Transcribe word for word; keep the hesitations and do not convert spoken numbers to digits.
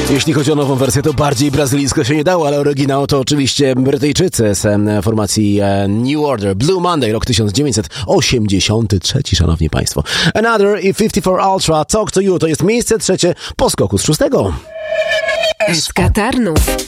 Jeśli chodzi o nową wersję, to bardziej brazylijsko się nie dało, ale oryginał to oczywiście Brytyjczycy z formacji New Order. Blue Monday, rok tysiąc dziewięćset osiemdziesiąty trzeci, szanowni państwo. Another i pięćdziesiąt cztery Ultra, Talk to You, to jest miejsce trzecie po skoku z szóstego. S K Tarnów.